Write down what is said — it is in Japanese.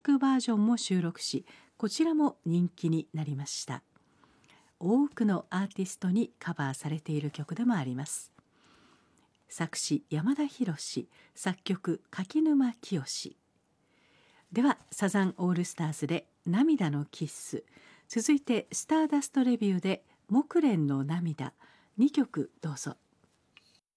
クバージョンも収録し、こちらも人気になりました。多くのアーティストにカバーされている曲でもあります。作詞山田博、作曲柿沼清。ではサザンオールスターズで涙のキッス、続いてスターダストレビューで木蓮の涙、2曲どうぞ。